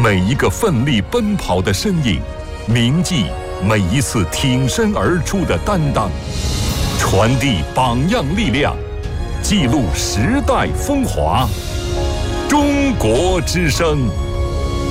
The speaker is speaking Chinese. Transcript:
每一个奋力奔跑的身影，铭记每一次挺身而出的担当，传递榜样力量，记录时代风华。中国之声。